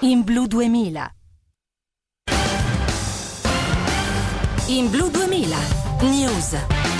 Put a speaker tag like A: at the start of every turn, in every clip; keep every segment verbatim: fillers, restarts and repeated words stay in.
A: in Blu duemila. In Blu duemila News.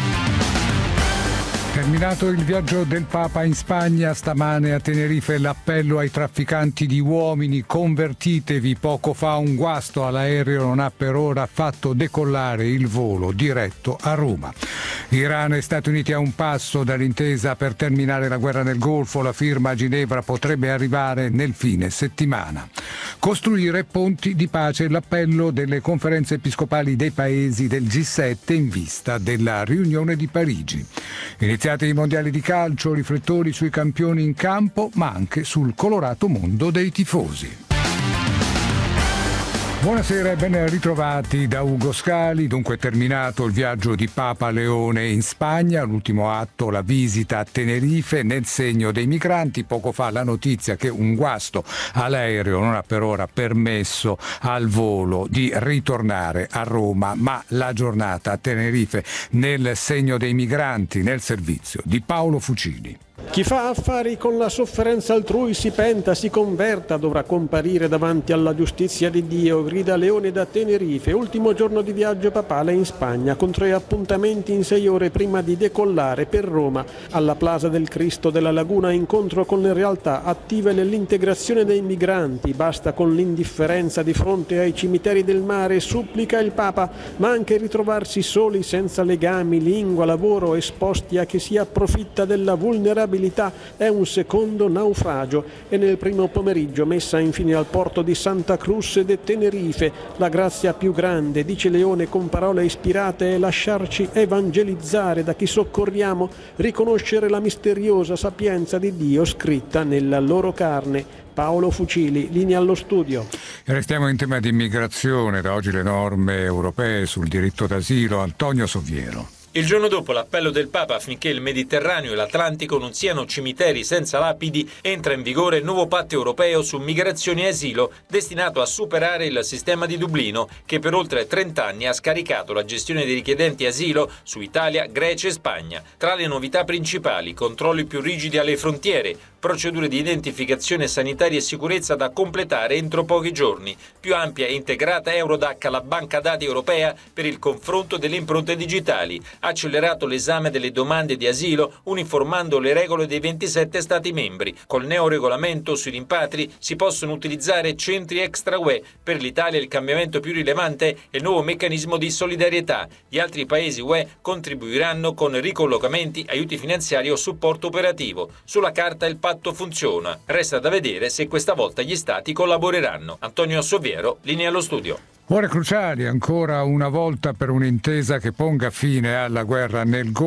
B: Terminato il viaggio del Papa in Spagna, stamane a Tenerife l'appello ai trafficanti di uomini: convertitevi. Poco fa un guasto all'aereo non ha per ora fatto decollare il volo diretto a Roma. Iran e Stati Uniti a un passo dall'intesa per terminare la guerra nel Golfo. La firma a Ginevra potrebbe arrivare nel fine settimana. Costruire ponti di pace, l'appello delle conferenze episcopali dei paesi del G sette in vista della riunione di Parigi. Iniziati i mondiali di calcio, riflettori sui campioni in campo, ma anche sul colorato mondo dei tifosi. Buonasera e ben ritrovati da Ugo Scali. Dunque è terminato il viaggio di Papa Leone in Spagna, l'ultimo atto la visita a Tenerife nel segno dei migranti. Poco fa la notizia che un guasto all'aereo non ha per ora permesso al volo di ritornare a Roma, ma la giornata a Tenerife nel segno dei migranti, nel servizio di Paolo Fucili.
C: Chi fa affari con la sofferenza altrui si penta, si converta, dovrà comparire davanti alla giustizia di Dio, grida Leone da Tenerife. Ultimo giorno di viaggio papale in Spagna, con tre appuntamenti in sei ore prima di decollare per Roma. Alla Plaza del Cristo della Laguna, incontro con le realtà attive nell'integrazione dei migranti. Basta con l'indifferenza di fronte ai cimiteri del mare, supplica il Papa, ma anche ritrovarsi soli, senza legami, lingua, lavoro, esposti a chi si approfitta della vulnerabilità è un secondo naufragio. E nel primo pomeriggio messa infine al porto di Santa Cruz de Tenerife. La grazia più grande, dice Leone con parole ispirate, è lasciarci evangelizzare da chi soccorriamo, riconoscere la misteriosa sapienza di Dio scritta nella loro carne. Paolo Fucili, linea allo studio.
B: Restiamo in tema di immigrazione, da oggi le norme europee sul diritto d'asilo. Antonio Soviero.
D: Il giorno dopo l'appello del Papa affinché il Mediterraneo e l'Atlantico non siano cimiteri senza lapidi, entra in vigore il nuovo patto europeo su migrazione e asilo, destinato a superare il sistema di Dublino, che per oltre trenta anni ha scaricato la gestione dei richiedenti asilo su Italia, Grecia e Spagna. Tra le novità principali: controlli più rigidi alle frontiere, procedure di identificazione sanitaria e sicurezza da completare entro pochi giorni, più ampia e integrata Eurodac, la banca dati europea per il confronto delle impronte digitali, accelerato l'esame delle domande di asilo uniformando le regole dei ventisette Stati membri. Col neoregolamento sui rimpatri si possono utilizzare centri extra U E. Per l'Italia il cambiamento più rilevante è il nuovo meccanismo di solidarietà. Gli altri paesi U E contribuiranno con ricollocamenti, aiuti finanziari o supporto operativo. Sulla carta il patto funziona. Resta da vedere se questa volta gli Stati collaboreranno. Antonio Soviero, linea allo studio.
B: Ore cruciali ancora una volta per un'intesa che ponga fine alla guerra nel Golfo.